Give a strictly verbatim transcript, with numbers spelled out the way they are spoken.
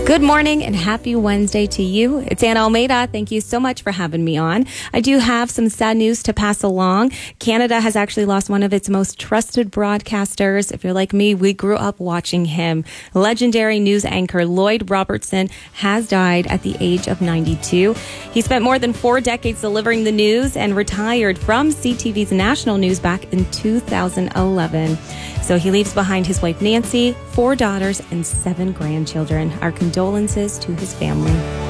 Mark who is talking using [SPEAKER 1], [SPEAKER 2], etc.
[SPEAKER 1] Good morning and happy Wednesday to you. It's Anna Almeida. Thank you so much for having me on. I do have some sad news to pass along. Canada has actually lost one of its most trusted broadcasters. If you're like me, we grew up watching him. Legendary news anchor Lloyd Robertson has died at the age of ninety-two. He spent more than four decades delivering the news and retired from C T V's national news back in two thousand eleven. So he leaves behind his wife Nancy, four daughters, and seven grandchildren. Our condolences to his family.